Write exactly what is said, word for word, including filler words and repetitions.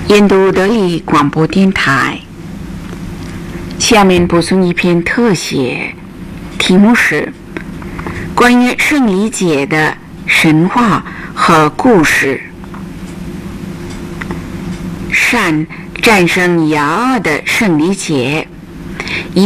印度德语广播电台。下面播送一篇特写，题目是关于圣礼节的神话和故事。善战胜邪恶的圣礼节，一